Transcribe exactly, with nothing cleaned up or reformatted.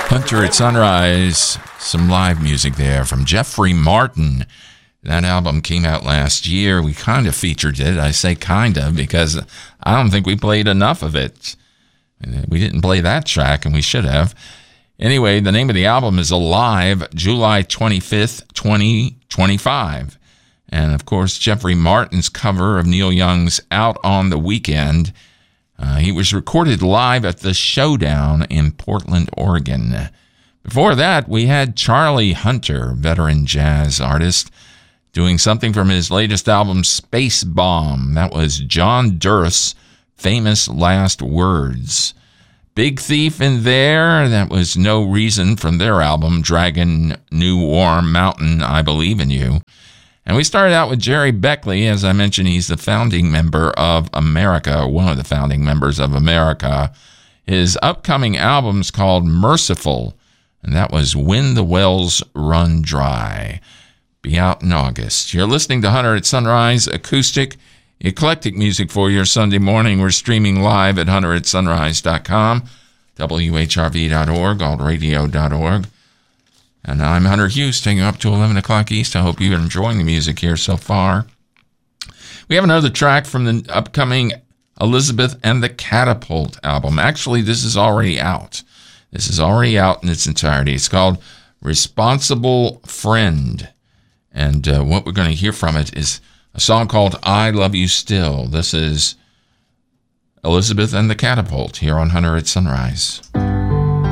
Hunter at Sunrise, some live music there from Jeffrey Martin. That album came out last year. We kind of featured it. I say kind of because I don't think we played enough of it. We didn't play that track, and we should have. Anyway, the name of the album is Alive, July twenty-fifth, twenty twenty-five. And, of course, Jeffrey Martin's cover of Neil Young's Out on the Weekend. Uh, he was recorded live at the Showdown in Portland, Oregon. Before that, we had Charlie Hunter, veteran jazz artist, doing something from his latest album, Space Bomb. That was John Durst's famous last words. Big Thief in there, that was No Reason from their album, Dragon New Warm Mountain, I Believe in You. And we started out with Jerry Beckley. As I mentioned, he's the founding member of America, one of the founding members of America. His upcoming album's called Merciful, and that was When the Wells Run Dry. Be out in August. You're listening to Hunter at Sunrise, acoustic, eclectic music for your Sunday morning. We're streaming live at hunter at sunrise dot com, W H R V dot org, alt radio dot org. And I'm Hunter Hughes, taking you up to eleven o'clock East. I hope you're enjoying the music here so far. We have another track from the upcoming Elizabeth and the Catapult album. Actually, this is already out. This is already out in its entirety. It's called Responsible Friend. And uh, what we're going to hear from it is a song called I Love You Still. This is Elizabeth and the Catapult here on Hunter at Sunrise.